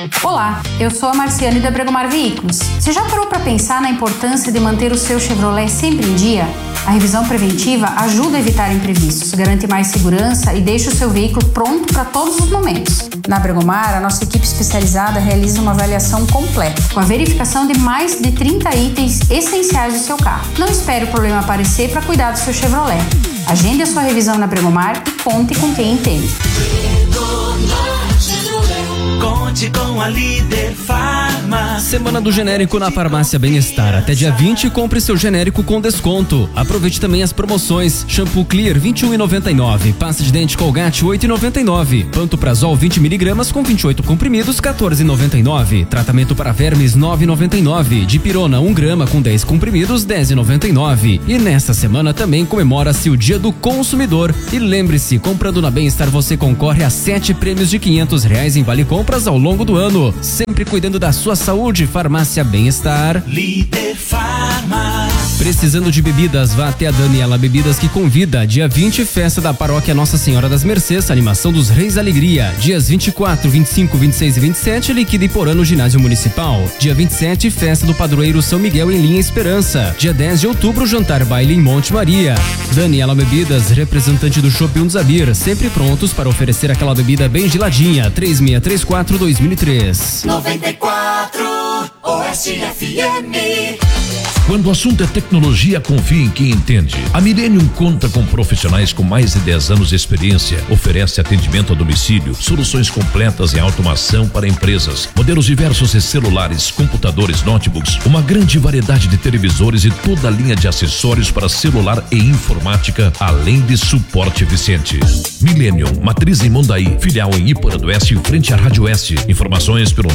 Olá, eu sou a Marciane da Bregomar Veículos. Você já parou para pensar na importância de manter o seu Chevrolet sempre em dia? A revisão preventiva ajuda a evitar imprevistos, garante mais segurança e deixa o seu veículo pronto para todos os momentos. Na Bregomar, a nossa equipe especializada realiza uma avaliação completa, com a verificação de mais de 30 itens essenciais do seu carro. Não espere o problema aparecer para cuidar do seu Chevrolet. Agende a sua revisão na Bregomar e conte com quem entende. Conte com a Líder Farma. Semana do genérico na Farmácia Bem-Estar. Até dia 20, compre seu genérico com desconto. Aproveite também as promoções. Shampoo Clear, R$21,99. Pasta de dente Colgate, R$8,99. Pantoprazol, 20mg com 28 comprimidos, R$14,99. Tratamento para vermes, R$9,99. Dipirona, 1 grama com 10 comprimidos, R$10,99. E nesta semana também comemora-se o Dia do Consumidor. E lembre-se, comprando na Bem-Estar você concorre a 7 prêmios de R$500 em vale compras ao longo do ano. Sempre cuidando da sua saúde. Farmácia Bem-Estar. Líder Farma. Precisando de bebidas, vá até a Daniela Bebidas, que convida. Dia 20, festa da Paróquia Nossa Senhora das Mercês, animação dos Reis Alegria. Dias 24, 25, 26 e 27, Liquida Iporã no Ginásio Municipal. Dia 27, festa do Padroeiro São Miguel em Linha Esperança. Dia 10 de outubro, jantar baile em Monte Maria. Daniela Bebidas, representante do Shopping Unzabir, sempre prontos para oferecer aquela bebida bem geladinha. 3634-2003. 94 Oeste FM. Quando o assunto é tecnologia, confie em quem entende. A Millennium conta com profissionais com mais de 10 anos de experiência. Oferece atendimento a domicílio, soluções completas em automação para empresas, modelos diversos de celulares, computadores, notebooks, uma grande variedade de televisores e toda a linha de acessórios para celular e informática, além de suporte eficiente. Millennium, matriz em Mondaí, filial em Iporã do Oeste, em frente à Rádio Oeste. Informações pelo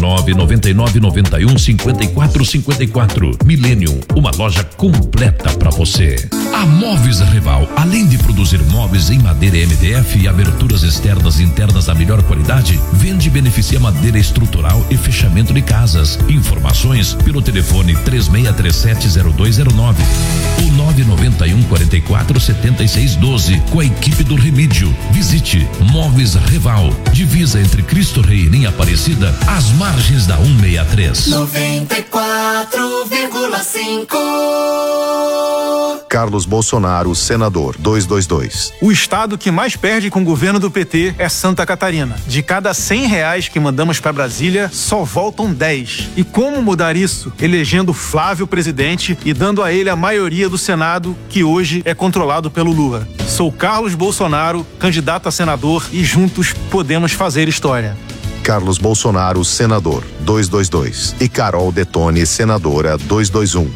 999915454. Millennium, uma loja completa para você. A Móveis Reval, além de produzir móveis em madeira MDF e aberturas externas e internas da melhor qualidade, vende e beneficia madeira estrutural e fechamento de casas. Informações pelo telefone 36370209 ou 991447612 com a equipe do Remídio. Visite Móveis Reval, divisa entre Cristo Rei e Linha Aparecida, às margens da 163. 94,5. Carlos Bolsonaro, senador, 222. O estado que mais perde com o governo do PT é Santa Catarina. De cada R$100 que mandamos para Brasília, só voltam 10. E como mudar isso? Elegendo Flávio presidente e dando a ele a maioria do Senado, que hoje é controlado pelo Lula. Sou Carlos Bolsonaro, candidato a senador, e juntos podemos fazer história. Carlos Bolsonaro, senador, 222. E Carol Detone, senadora, 221.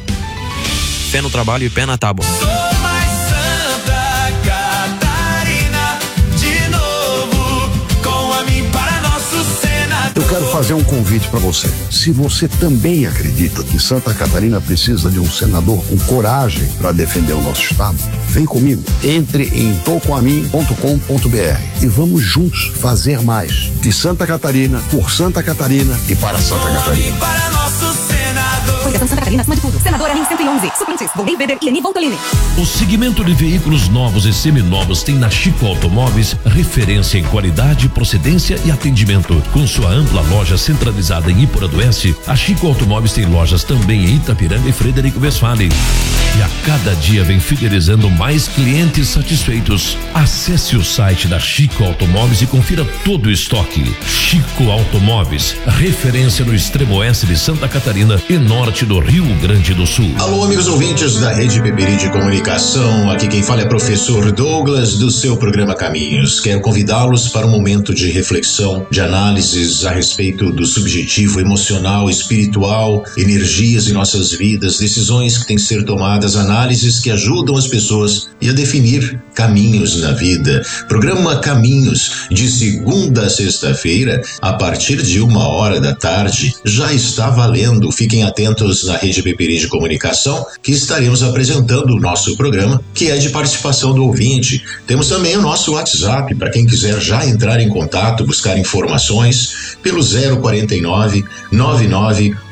Fé no trabalho e pé na tábua. Sou mais Santa Catarina, de novo, com a mim para nosso Senado. Eu quero fazer um convite para você. Se você também acredita que Santa Catarina precisa de um senador com coragem para defender o nosso estado, vem comigo. Entre em tocoamin.com.br e vamos juntos fazer mais de Santa Catarina, por Santa Catarina e para Santa Catarina. Para nosso Senado. Coligação Santa Catarina acima de tudo. Senadora RIN 111. Suplentes: Volney Weber e Eni Voltolini. O segmento de veículos novos e seminovos tem na Chico Automóveis referência em qualidade, procedência e atendimento. Com sua ampla loja centralizada em Iporã do Oeste, a Chico Automóveis tem lojas também em Itapiranga e Frederico Westphalen. E a cada dia vem fidelizando mais clientes satisfeitos. Acesse o site da Chico Automóveis e confira todo o estoque. Chico Automóveis, referência no extremo oeste de Santa Catarina e norte do Rio Grande do Sul. Alô, amigos ouvintes da Rede Peperi de Comunicação. Aqui quem fala é professor Douglas, do seu programa Caminhos. Quero convidá-los para um momento de reflexão, de análises a respeito do subjetivo, emocional, espiritual, energias em nossas vidas, decisões que têm que ser tomadas, análises que ajudam as pessoas e a definir caminhos na vida. Programa Caminhos, de segunda a sexta-feira, a partir de 1h da tarde, já está valendo. Fiquem atentos na Rede Peperi de Comunicação, que estaremos apresentando o nosso programa, que é de participação do ouvinte. Temos também o nosso WhatsApp, para quem quiser já entrar em contato, buscar informações, pelo 049 99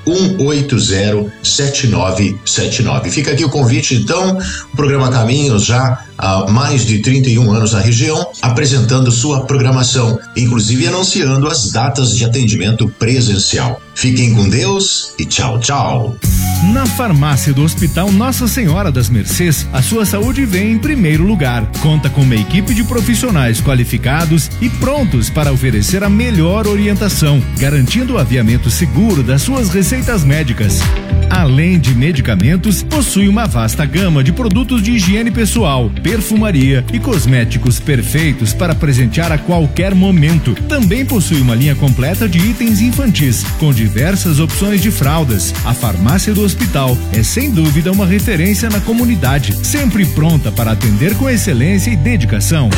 1807979. Fica aqui o convite, então, o programa Caminhos já há mais de 31 anos na região, apresentando sua programação, inclusive anunciando as datas de atendimento presencial. Fiquem com Deus e tchau, tchau. Na farmácia do Hospital Nossa Senhora das Mercês, a sua saúde vem em primeiro lugar. Conta com uma equipe de profissionais qualificados e prontos para oferecer a melhor orientação, garantindo o aviamento seguro das suas receitas médicas. Além de medicamentos, possui uma vasta gama de produtos de higiene pessoal, perfumaria e cosméticos perfeitos para presentear a qualquer momento. Também possui uma linha completa de itens infantis, com diversas opções de fraldas. A farmácia do hospital é sem dúvida uma referência na comunidade, sempre pronta para atender com excelência e dedicação.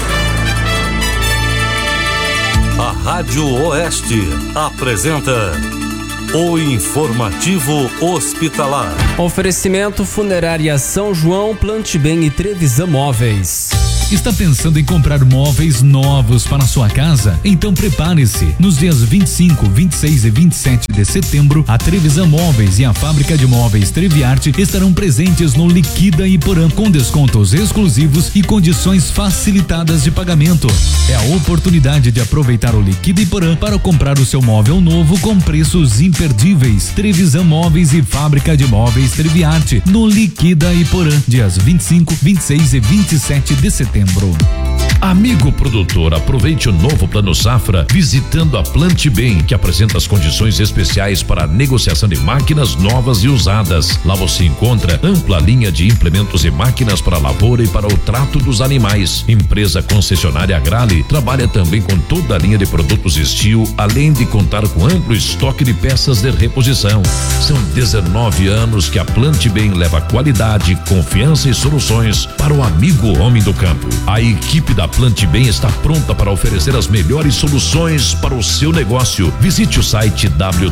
A Rádio Oeste apresenta o Informativo Hospitalar. Oferecimento Funerária São João, Plante Bem e Trevisan Móveis. Está pensando em comprar móveis novos para sua casa? Então prepare-se. Nos dias 25, 26 e 27 de setembro, a Trevisan Móveis e a fábrica de móveis Treviarte estarão presentes no Liquida Iporã, com descontos exclusivos e condições facilitadas de pagamento. É a oportunidade de aproveitar o Liquida Iporã para comprar o seu móvel novo com preços imperdíveis. Trevisan Móveis e fábrica de móveis Treviarte, no Liquida Iporã, dias 25, 26 e 27 de setembro. Amigo produtor, aproveite o novo Plano Safra visitando a Plante Bem, que apresenta as condições especiais para a negociação de máquinas novas e usadas. Lá você encontra ampla linha de implementos e máquinas para a lavoura e para o trato dos animais. Empresa concessionária Agrale trabalha também com toda a linha de produtos Steel, além de contar com amplo estoque de peças de reposição. São 19 anos que a Plante Bem leva qualidade, confiança e soluções para o amigo homem do campo. A equipe da Plante Bem está pronta para oferecer as melhores soluções para o seu negócio. Visite o site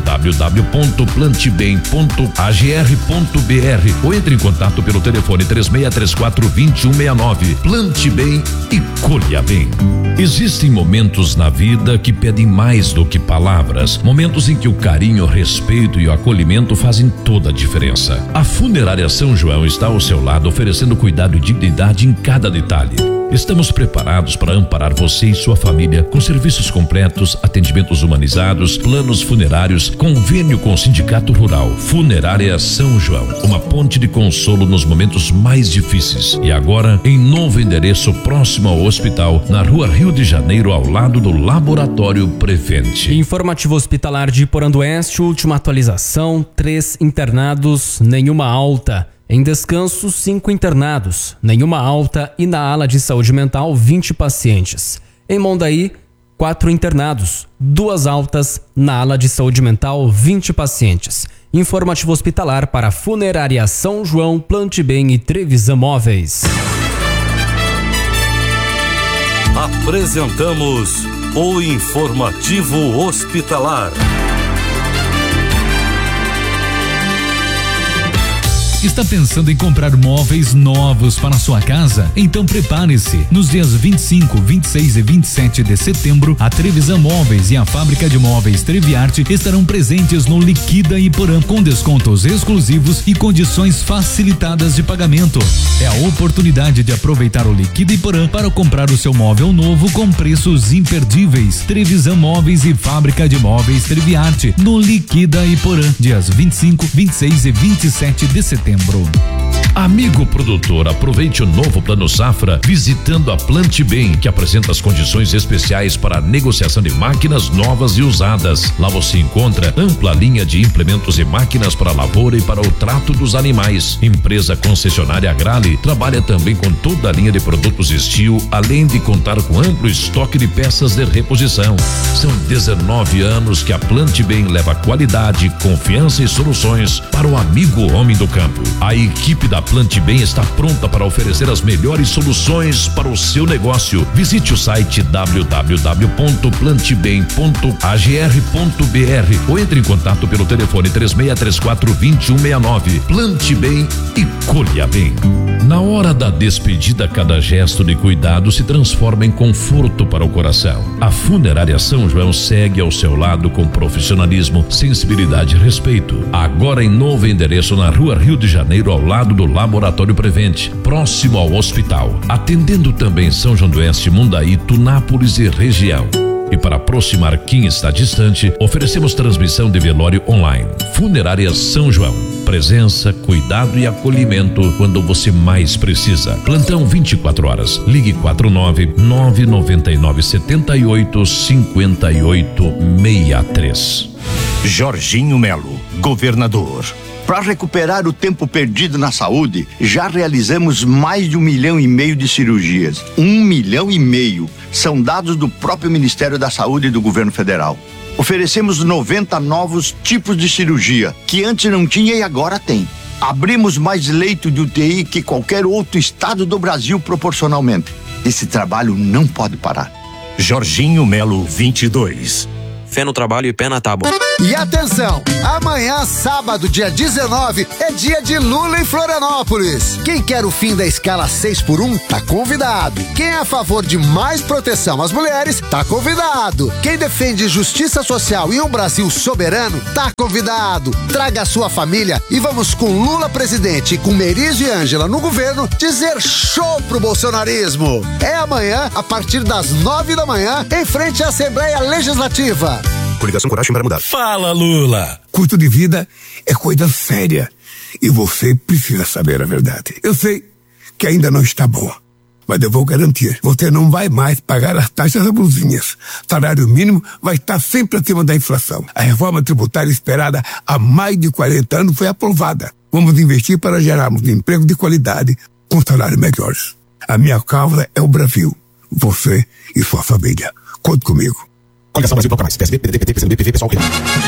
www.plantebem.agr.br ou entre em contato pelo telefone 3634-2169. Plante Bem e colha bem. Existem momentos na vida que pedem mais do que palavras, momentos em que o carinho, o respeito e o acolhimento fazem toda a diferença. A Funerária São João está ao seu lado, oferecendo cuidado e dignidade em cada detalhe. Estamos preparados para amparar você e sua família com serviços completos, atendimentos humanizados, planos funerários, convênio com o Sindicato Rural. Funerária São João, uma ponte de consolo nos momentos mais difíceis. E agora, em novo endereço próximo ao hospital, na Rua Rio de Janeiro, ao lado do Laboratório Prevente. Informativo Hospitalar de Iporã do Oeste, última atualização: 3 internados, nenhuma alta. Em descanso, 5 internados, nenhuma alta, e na ala de saúde mental, 20 pacientes. Em Mondaí, 4 internados, 2 altas, na ala de saúde mental, 20 pacientes. Informativo Hospitalar para Funerária São João, Plante Bem e Trevisan Móveis. Apresentamos o Informativo Hospitalar. Está pensando em comprar móveis novos para sua casa? Então prepare-se. Nos dias 25, 26 e 27 de setembro, a Trevisan Móveis e a fábrica de móveis Treviarte estarão presentes no Liquida Iporã, com descontos exclusivos e condições facilitadas de pagamento. É a oportunidade de aproveitar o Liquida Iporã para comprar o seu móvel novo com preços imperdíveis. Trevisan Móveis e fábrica de móveis Treviarte, no Liquida Iporã, dias 25, 26 e 27 de setembro. Amigo produtor, aproveite o novo Plano Safra visitando a Plante Bem, que apresenta as condições especiais para a negociação de máquinas novas e usadas. Lá você encontra ampla linha de implementos e máquinas para a lavoura e para o trato dos animais. Empresa concessionária Agrale trabalha também com toda a linha de produtos Steel, além de contar com amplo estoque de peças de reposição. São 19 anos que a Plante Bem leva qualidade, confiança e soluções para o amigo homem do campo. A equipe equipe da Plante Bem está pronta para oferecer as melhores soluções para o seu negócio. Visite o site www.plantebem.agr.br ou entre em contato pelo telefone 3634-2169. Plante Bem e colha bem. Na hora da despedida, cada gesto de cuidado se transforma em conforto para o coração. A Funerária São João segue ao seu lado com profissionalismo, sensibilidade e respeito. Agora em novo endereço na Rua Rio de Janeiro, ao lado do Laboratório Prevente, próximo ao hospital. Atendendo também São João do Oeste, Mundaí, Tunápolis e região. E para aproximar quem está distante, oferecemos transmissão de velório online. Funerária São João. Presença, cuidado e acolhimento quando você mais precisa. Plantão 24 horas. Ligue 49-999-78-5863. Jorginho Melo, governador. Para recuperar o tempo perdido na saúde, já realizamos mais de 1,5 milhão de cirurgias. 1,5 milhão. São dados do próprio Ministério da Saúde e do Governo Federal. Oferecemos 90 novos tipos de cirurgia, que antes não tinha e agora tem. Abrimos mais leito de UTI que qualquer outro estado do Brasil proporcionalmente. Esse trabalho não pode parar. Jorginho Melo 22. Fé no trabalho e pé na tábua. E atenção, amanhã, sábado, dia 19, é dia de Lula em Florianópolis. Quem quer o fim da escala 6x1, tá convidado. Quem é a favor de mais proteção às mulheres, tá convidado. Quem defende justiça social e um Brasil soberano, tá convidado. Traga a sua família e vamos com Lula presidente e com Merizio e Ângela no governo dizer show pro bolsonarismo. É amanhã, a partir das 9 da manhã, em frente à Assembleia Legislativa. Coligação Coragem para Mudar. Fala, Lula! Custo de vida é coisa séria e você precisa saber a verdade. Eu sei que ainda não está boa, mas eu vou garantir, você não vai mais pagar as taxas abusinhas. Salário mínimo vai estar sempre acima da inflação. A reforma tributária esperada há mais de 40 anos foi aprovada. Vamos investir para gerarmos emprego de qualidade com salários melhores. A minha causa é o Brasil, você e sua família. Conte comigo. Coligação Brasil Toca Mais. PSB, PDT, PT, PCdoB, PV, PSOL,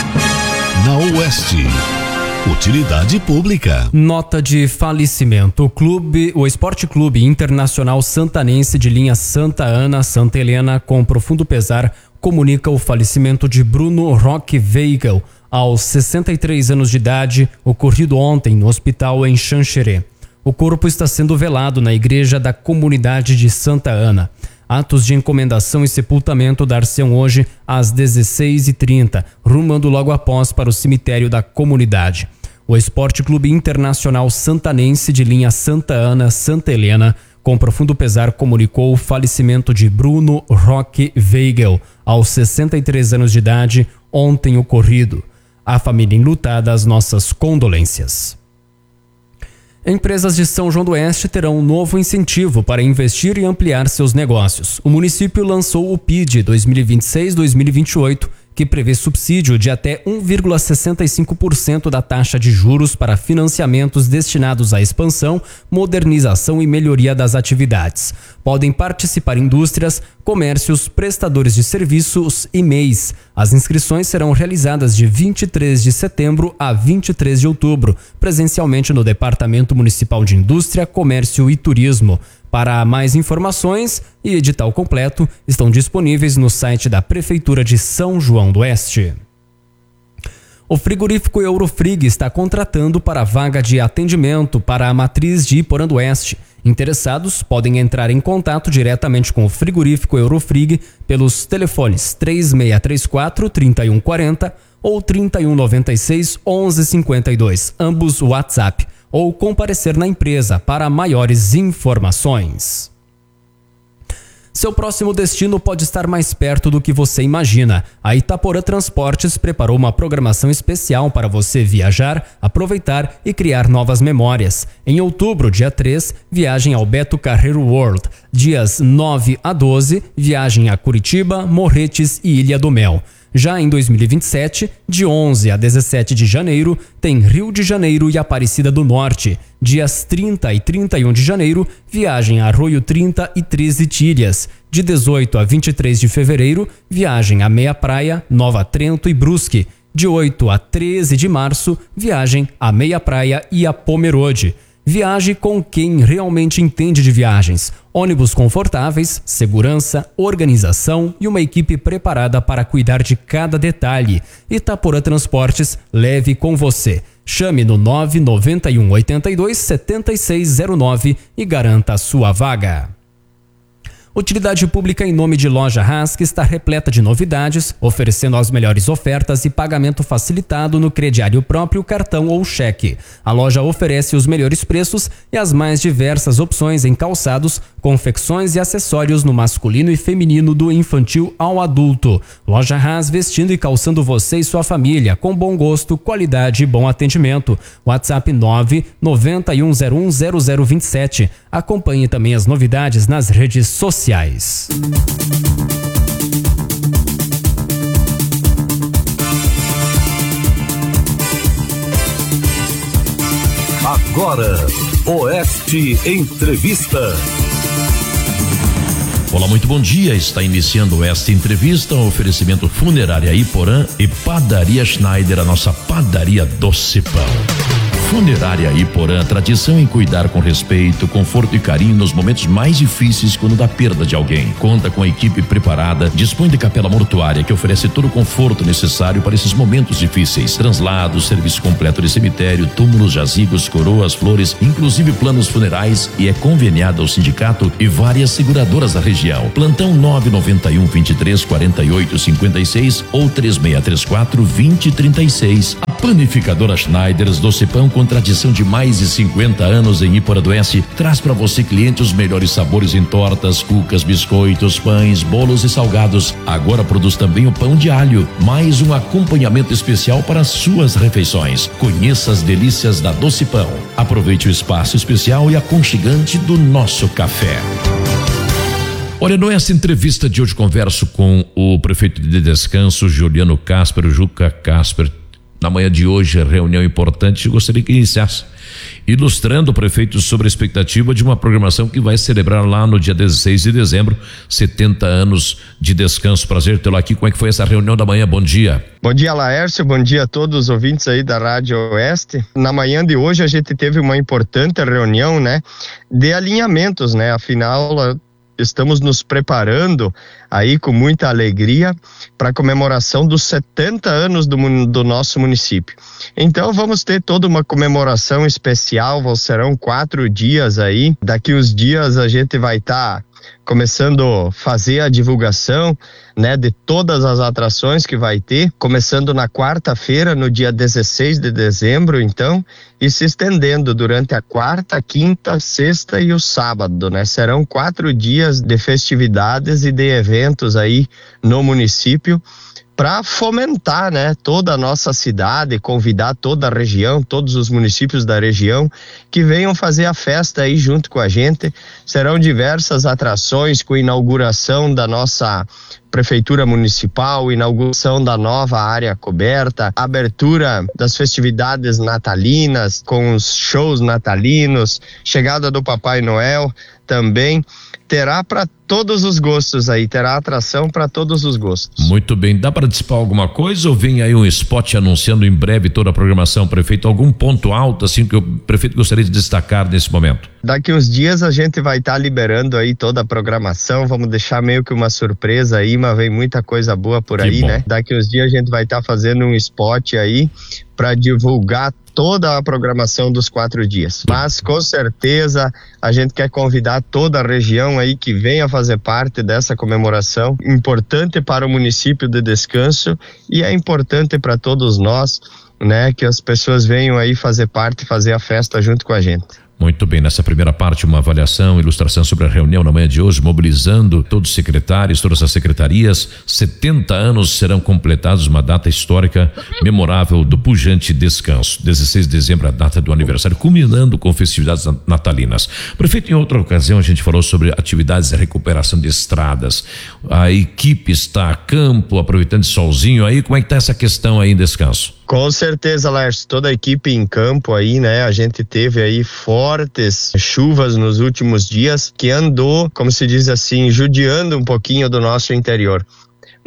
Na Oeste. Utilidade pública. Nota de falecimento. O Esporte Clube Internacional Santanense de linha Santa Ana, Santa Helena, com profundo pesar, comunica o falecimento de Bruno Roque Weigel, aos 63 anos de idade, ocorrido ontem no hospital em Xanxerê. O corpo está sendo velado na igreja da comunidade de Santa Ana. Atos de encomendação e sepultamento dar-se-ão hoje às 16h30, rumando logo após para o cemitério da comunidade. O Esporte Clube Internacional Santanense de linha Santa Ana, Santa Helena, com profundo pesar, comunicou o falecimento de Bruno Roque Weigel, aos 63 anos de idade, ontem ocorrido. À família enlutada, as nossas condolências. Empresas de São João do Oeste terão um novo incentivo para investir e ampliar seus negócios. O município lançou o PID 2026-2028, que prevê subsídio de até 1,65% da taxa de juros para financiamentos destinados à expansão, modernização e melhoria das atividades. Podem participar indústrias, comércios, prestadores de serviços e MEIs. As inscrições serão realizadas de 23 de setembro a 23 de outubro, presencialmente no Departamento Municipal de Indústria, Comércio e Turismo. Para mais informações e edital completo, estão disponíveis no site da Prefeitura de São João do Oeste. O frigorífico Eurofrig está contratando para a vaga de atendimento para a matriz de Iporã do Oeste. Interessados podem entrar em contato diretamente com o frigorífico Eurofrig pelos telefones 3634-3140 ou 3196-1152, ambos WhatsApp, ou comparecer na empresa para maiores informações. Seu próximo destino pode estar mais perto do que você imagina. A Itaporã Transportes preparou uma programação especial para você viajar, aproveitar e criar novas memórias. Em outubro, dia 3, viagem ao Beto Carreiro World. Dias 9 a 12, viagem a Curitiba, Morretes e Ilha do Mel. Já em 2027, de 11 a 17 de janeiro, tem Rio de Janeiro e Aparecida do Norte. Dias 30 e 31 de janeiro, viagem a Arroio 30 e 13 Tílias. De 18 a 23 de fevereiro, viagem a Meia Praia, Nova Trento e Brusque. De 8 a 13 de março, viagem a Meia Praia e a Pomerode. Viaje com quem realmente entende de viagens. Ônibus confortáveis, segurança, organização e uma equipe preparada para cuidar de cada detalhe. Itaporã Transportes, leve com você. Chame no 991 82 7609 e garanta a sua vaga. Utilidade Pública em nome de Loja Hask está repleta de novidades, oferecendo as melhores ofertas e pagamento facilitado no crediário próprio, cartão ou cheque. A loja oferece os melhores preços e as mais diversas opções em calçados, confecções e acessórios no masculino e feminino, do infantil ao adulto. Loja Haas, vestindo e calçando você e sua família, com bom gosto, qualidade e bom atendimento. WhatsApp 991010027. Acompanhe também as novidades nas redes sociais. Agora, Oeste Entrevista. Olá, muito bom dia. Está iniciando esta entrevista, um oferecimento Funerária Iporã e Padaria Schneider, a nossa padaria doce pão. Funerária Iporã, tradição em cuidar com respeito, conforto e carinho nos momentos mais difíceis quando da perda de alguém. Conta com a equipe preparada, dispõe de capela mortuária que oferece todo o conforto necessário para esses momentos difíceis. Translados, serviço completo de cemitério, túmulos, jazigos, coroas, flores, inclusive planos funerais, e é conveniada ao sindicato e várias seguradoras da região. Plantão 991 23 48 56 ou 3634 2036. A panificadora Schneiders Doce Pão, com tradição de mais de 50 anos em Iporã do Oeste, traz para você, cliente, os melhores sabores em tortas, cucas, biscoitos, pães, bolos e salgados. Agora produz também o pão de alho, mais um acompanhamento especial para as suas refeições. Conheça as delícias da Doce Pão. Aproveite o espaço especial e aconchegante do nosso café. Olha, nessa entrevista de hoje converso com o prefeito de Descanso, Juliano Casper, o Juca Casper. Na manhã de hoje, reunião importante, gostaria que iniciasse ilustrando o prefeito sobre a expectativa de uma programação que vai celebrar lá no dia 16 de dezembro, 70 anos de descanso. Prazer tê-lo aqui. Como é que foi essa reunião da manhã? Bom dia. Bom dia, Laércio. Bom dia a todos os ouvintes aí da Rádio Oeste. Na manhã de hoje a gente teve uma importante reunião, né, de alinhamentos, né, afinal estamos nos preparando aí com muita alegria para a comemoração dos 70 anos do nosso município. Então vamos ter toda uma comemoração especial, serão 4 dias aí. Daqui uns dias a gente vai estar começando a fazer a divulgação, né, de todas as atrações que vai ter, começando na quarta-feira, no dia 16 de dezembro, então, e se estendendo durante a quarta, quinta, sexta e o sábado, né? Serão 4 dias de festividades e de eventos aí no município, para fomentar, né, toda a nossa cidade, convidar toda a região, todos os municípios da região que venham fazer a festa aí junto com a gente. Serão diversas atrações, com inauguração da nossa Prefeitura Municipal, inauguração da nova área coberta, abertura das festividades natalinas, com os shows natalinos, chegada do Papai Noel também. Terá para todos os gostos aí, terá atração para todos os gostos. Muito bem, dá para antecipar alguma coisa ou vem aí um spot anunciando em breve toda a programação, prefeito? Algum ponto alto assim que o prefeito gostaria de destacar nesse momento? Daqui uns dias a gente vai estar liberando aí toda a programação, vamos deixar meio que uma surpresa aí, mas vem muita coisa boa por aí, né? Daqui uns dias a gente vai estar fazendo um spot aí para divulgar toda a programação dos 4 dias. Mas com certeza a gente quer convidar toda a região aí que venha fazer parte dessa comemoração, importante para o município de Descanso e é importante para todos nós, né, que as pessoas venham aí fazer parte, fazer a festa junto com a gente. Muito bem, nessa primeira parte uma avaliação, ilustração sobre a reunião na manhã de hoje, mobilizando todos os secretários, todas as secretarias. 70 anos serão completados, uma data histórica memorável do pujante descanso. 16 de dezembro, a data do aniversário, culminando com festividades natalinas. Prefeito, em outra ocasião a gente falou sobre atividades de recuperação de estradas. A equipe está a campo, aproveitando esse solzinho aí. Como é que está essa questão aí em Descanso? Com certeza, Laércio, toda a equipe em campo aí, né? A gente teve aí fortes chuvas nos últimos dias que andou, como se diz assim, judiando um pouquinho do nosso interior.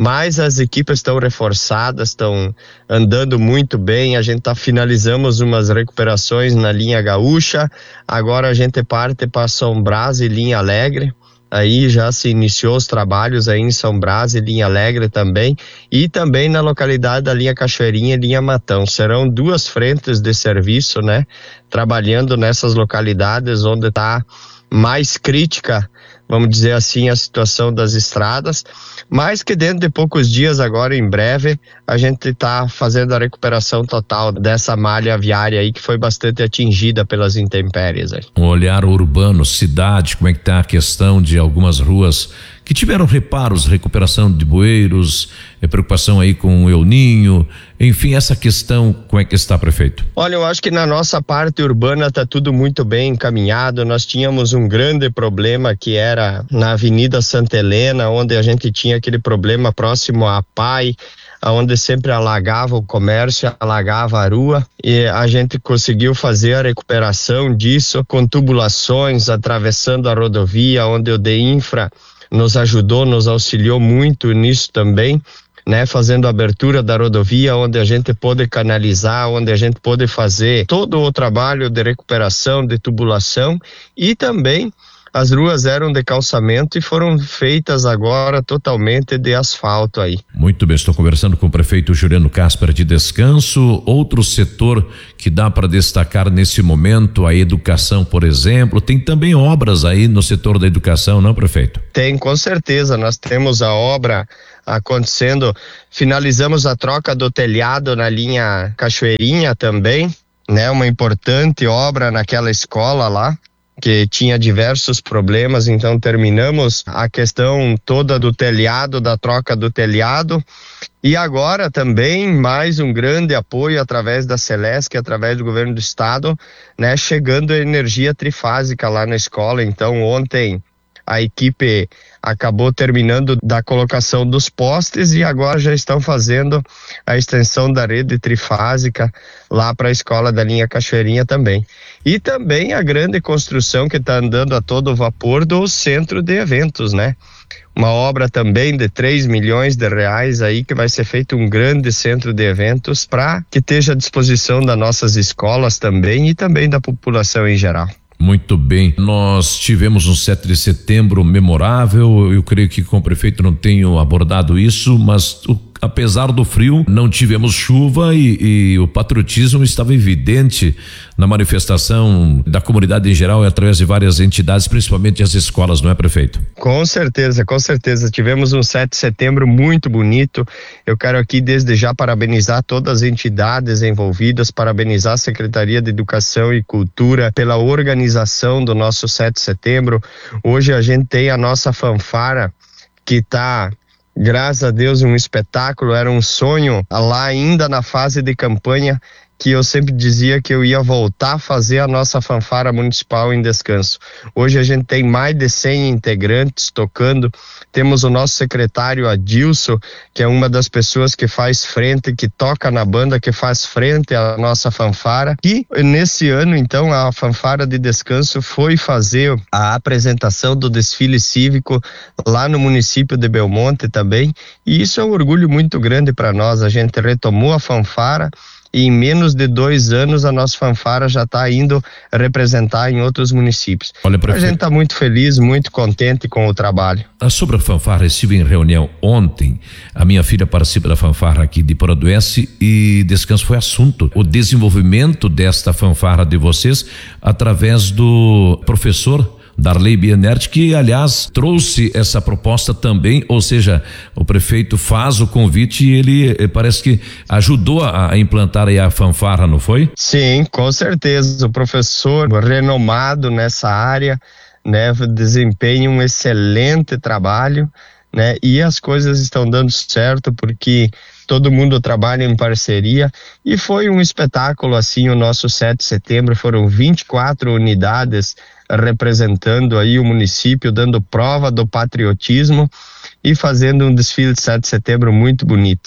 mas as equipes estão reforçadas, estão andando muito bem. A gente finalizamos umas recuperações na linha Gaúcha, agora a gente parte para São Brás e Linha Alegre. Aí já se iniciou os trabalhos aí em São Brás e Linha Alegre também, e também na localidade da linha Cachoeirinha e linha Matão. Serão 2 frentes de serviço, né? Trabalhando nessas localidades onde está mais crítica, vamos dizer assim, a situação das estradas, mas que dentro de poucos dias, agora em breve, a gente está fazendo a recuperação total dessa malha viária aí que foi bastante atingida pelas intempéries aí. Um olhar urbano, cidade, como é que tá a questão de algumas ruas que tiveram reparos, recuperação de bueiros, preocupação aí com o El Ninho, enfim, essa questão, como é que está, prefeito? Olha, eu acho que na nossa parte urbana está tudo muito bem encaminhado. Nós tínhamos um grande problema que era na Avenida Santa Helena, onde a gente tinha aquele problema próximo à PAI, onde sempre alagava o comércio, alagava a rua, e a gente conseguiu fazer a recuperação disso com tubulações atravessando a rodovia, onde o DEINFRA nos ajudou, nos auxiliou muito nisso também, né, fazendo a abertura da rodovia, onde a gente pôde canalizar, onde a gente pôde fazer todo o trabalho de recuperação, de tubulação, e também as ruas eram de calçamento e foram feitas agora totalmente de asfalto aí. Muito bem, estou conversando com o prefeito Juliano Casper de Descanso. Outro setor que dá para destacar nesse momento, a educação, por exemplo, tem também obras aí no setor da educação, não, prefeito? Tem, com certeza, nós temos a obra acontecendo, finalizamos a troca do telhado na linha Cachoeirinha também, né, uma importante obra naquela escola lá, que tinha diversos problemas, então terminamos a questão toda do telhado, da troca do telhado, e agora também mais um grande apoio através da Celesc, através do governo do estado, né, chegando a energia trifásica lá na escola. Então ontem a equipe acabou terminando da colocação dos postes e agora já estão fazendo a extensão da rede trifásica lá para a escola da linha Cachoeirinha também. E também a grande construção que está andando a todo vapor do centro de eventos, né? Uma obra também de 3 milhões de reais aí, que vai ser feito um grande centro de eventos para que esteja à disposição das nossas escolas também e também da população em geral. Muito bem, nós tivemos um 7 de setembro memorável, eu creio que com o prefeito não tenho abordado isso, mas apesar do frio, não tivemos chuva e o patriotismo estava evidente na manifestação da comunidade em geral e através de várias entidades, principalmente as escolas, não é, prefeito? Com certeza, tivemos um 7 de setembro muito bonito. Eu quero aqui desde já parabenizar todas as entidades envolvidas, parabenizar a Secretaria de Educação e Cultura pela organização do nosso 7 de setembro. Hoje a gente tem a nossa fanfara que está, graças a Deus, um espetáculo. Era um sonho lá ainda na fase de campanha que eu sempre dizia que eu ia voltar a fazer a nossa fanfara municipal em Descanso. Hoje a gente tem mais de 100 integrantes tocando. Temos o nosso secretário Adilson, que é uma das pessoas que faz frente, que toca na banda, que faz frente à nossa fanfara. E nesse ano, então, a fanfara de Descanso foi fazer a apresentação do desfile cívico lá no município de Belmonte também. E isso é um orgulho muito grande para nós. A gente retomou a fanfara e em menos de 2 anos a nossa fanfara já está indo representar em outros municípios. Olha, prefeito, a gente está muito feliz, muito contente com o trabalho. Sobre a fanfarra, estive em reunião ontem, a minha filha participa da fanfarra aqui de Poradoense e Descanso foi assunto, o desenvolvimento desta fanfarra de vocês através do professor Darley Bianert, que aliás trouxe essa proposta também, ou seja, o prefeito faz o convite e ele parece que ajudou a implantar aí a fanfarra, não foi? Sim, com certeza, o professor renomado nessa área, né, desempenha um excelente trabalho, né, e as coisas estão dando certo porque todo mundo trabalha em parceria e foi um espetáculo assim o nosso 7 de setembro, foram 24 unidades representando aí o município, dando prova do patriotismo e fazendo um desfile de 7 de setembro muito bonito.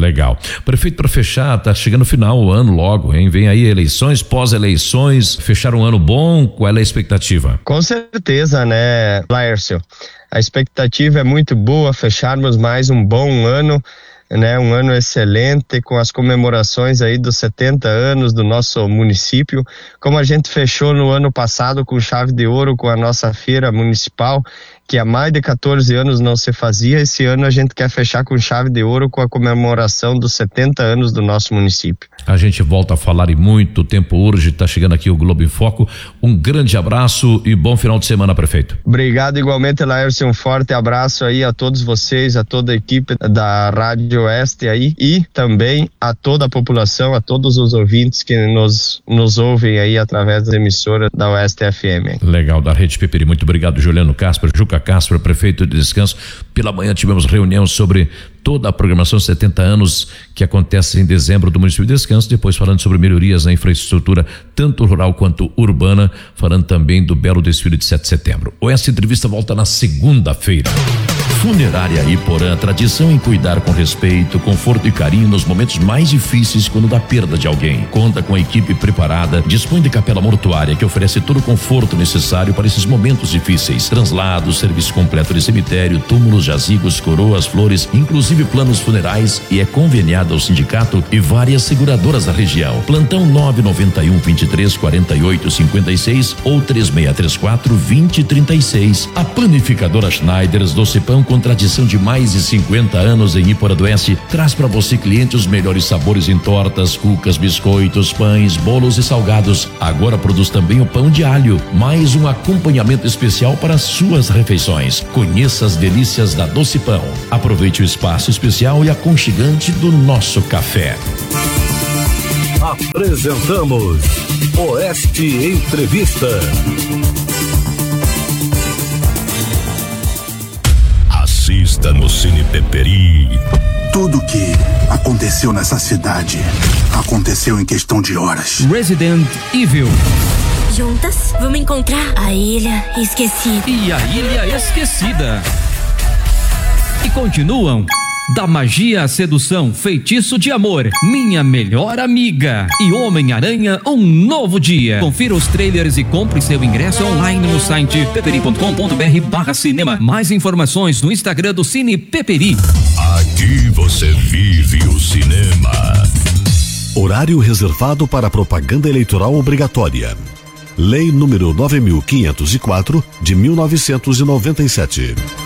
Legal. Prefeito, para fechar, tá chegando o final o ano logo, hein? Vem aí eleições, pós-eleições, fechar um ano bom, qual é a expectativa? Com certeza, né, Laércio? A expectativa é muito boa, fecharmos mais um bom ano, né? Um ano excelente, com as comemorações aí dos 70 anos do nosso município, como a gente fechou no ano passado com chave de ouro com a nossa feira municipal, que há mais de 14 anos não se fazia. Esse ano a gente quer fechar com chave de ouro com a comemoração dos 70 anos do nosso município. A gente volta a falar e muito, o tempo urge, tá chegando aqui o Globo em Foco. Um grande abraço e bom final de semana, prefeito. Obrigado igualmente, Laércio, um forte abraço aí a todos vocês, a toda a equipe da Rádio Oeste aí e também a toda a população, a todos os ouvintes que nos ouvem aí através da emissora da Oeste FM. Legal, da Rede Peperi, muito obrigado, Juliano Castro, Juca Castro, prefeito de Descanso. Pela manhã tivemos reunião sobre toda a programação 70 anos que acontece em dezembro do município de Descanso, depois falando sobre melhorias na infraestrutura, tanto rural quanto urbana, falando também do belo desfile de 7 de setembro. Essa entrevista volta na segunda-feira. Funerária Iporã, tradição em cuidar com respeito, conforto e carinho nos momentos mais difíceis quando da perda de alguém. Conta com a equipe preparada, dispõe de capela mortuária que oferece todo o conforto necessário para esses momentos difíceis. Translados, serviço completo de cemitério, túmulos, jazigos, coroas, flores, inclusive planos funerais, e é conveniada ao sindicato e várias seguradoras da região. Plantão 991 23 48 56 ou 3634 2036. A panificadora Schneiders Doce Pão, com tradição de mais de 50 anos em Iporã do Oeste, traz para você, cliente, os melhores sabores em tortas, cucas, biscoitos, pães, bolos e salgados. Agora produz também o pão de alho, mais um acompanhamento especial para suas refeições. Conheça as delícias da Doce Pão. Aproveite o espaço especial e aconchegante do nosso café. Apresentamos Oeste Entrevista. Assista no Cine Peperi. Tudo que aconteceu nessa cidade aconteceu em questão de horas. Resident Evil. Juntas, vamos encontrar a Ilha Esquecida. E a Ilha Esquecida. E continuam Da Magia à Sedução, Feitiço de Amor, Minha Melhor Amiga e Homem-Aranha, Um Novo Dia. Confira os trailers e compre seu ingresso online no site peperi.com.br/cinema. Mais informações no Instagram do Cine Peperi. Aqui você vive o cinema. Horário reservado para propaganda eleitoral obrigatória. Lei número 9.504 de 1997.